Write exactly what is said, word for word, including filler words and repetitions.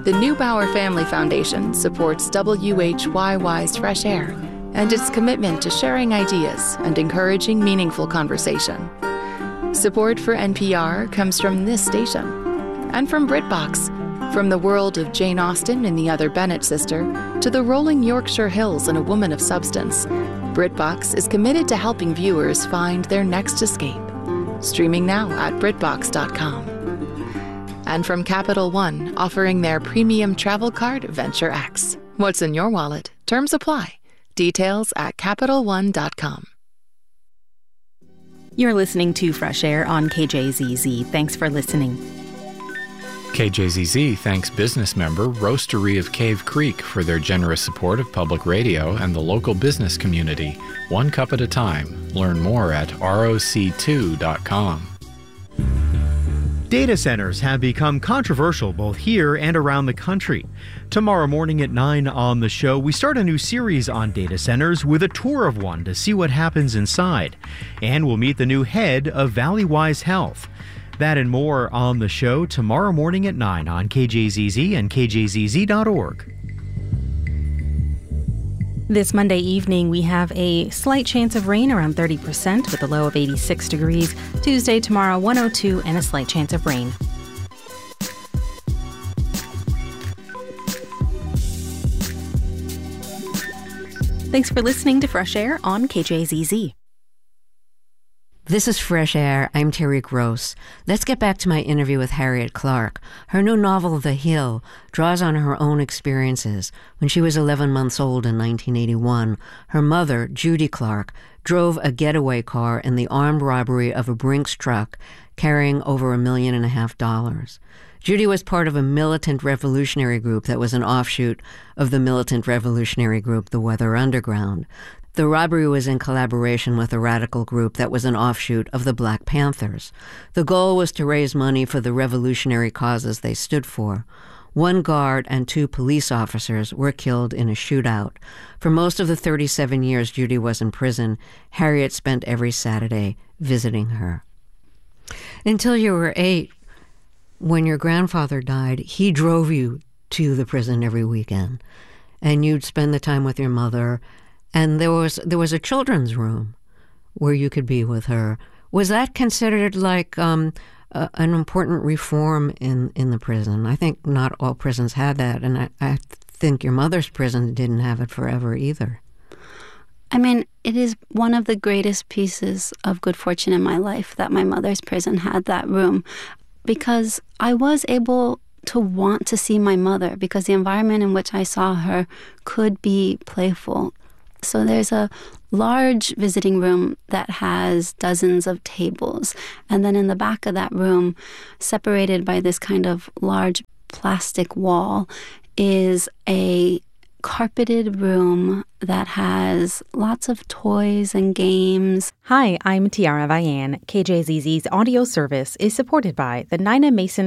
The Neubauer Family Foundation supports W H Y Y's Fresh Air and its commitment to sharing ideas and encouraging meaningful conversation. Support for N P R comes from this station and from BritBox, from the world of Jane Austen and the Other Bennet Sister to the rolling Yorkshire Hills and A Woman of Substance. BritBox is committed to helping viewers find their next escape. Streaming now at BritBox dot com. And from Capital One, offering their premium travel card, Venture X. What's in your wallet? Terms apply. Details at Capital One dot com. You're listening to Fresh Air on K J Z Z. Thanks for listening. K J Z Z thanks business member Roastery of Cave Creek for their generous support of public radio and the local business community. One cup at a time. Learn more at R O C two dot com. Data centers have become controversial both here and around the country. Tomorrow morning at nine on the show, we start a new series on data centers with a tour of one to see what happens inside. And we'll meet the new head of Valleywise Health. That and more on the show tomorrow morning at nine on K J Z Z and K J Z Z dot org. This Monday evening, we have a slight chance of rain, around thirty percent, with a low of eighty-six degrees. Tuesday, tomorrow, one oh two, and a slight chance of rain. Thanks for listening to Fresh Air on K J Z Z. This is Fresh Air. I'm Terry Gross. Let's get back to my interview with Harriet Clark. Her new novel, The Hill, draws on her own experiences. When she was eleven months old in nineteen eighty-one, her mother, Judy Clark, drove a getaway car in the armed robbery of a Brinks truck carrying over a million and a half dollars. Judy was part of a militant revolutionary group that was an offshoot of the militant revolutionary group, the Weather Underground. The robbery was in collaboration with a radical group that was an offshoot of the Black Panthers. The goal was to raise money for the revolutionary causes they stood for. One guard and two police officers were killed in a shootout. For most of the thirty-seven years Judy was in prison, Harriet spent every Saturday visiting her. Until you were eight, when your grandfather died, he drove you to the prison every weekend, and you'd spend the time with your mother. And there was there was a children's room where you could be with her. Was that considered like um, a, an important reform in, in the prison? I think not all prisons had that, and I, I think your mother's prison didn't have it forever either. I mean, it is one of the greatest pieces of good fortune in my life that my mother's prison had that room, because I was able to want to see my mother, because the environment in which I saw her could be playful. So there's a large visiting room that has dozens of tables. And then in the back of that room, separated by this kind of large plastic wall, is a carpeted room that has lots of toys and games. Hi, I'm Tiara Vian. K J Z Z's audio service is supported by the Nina Mason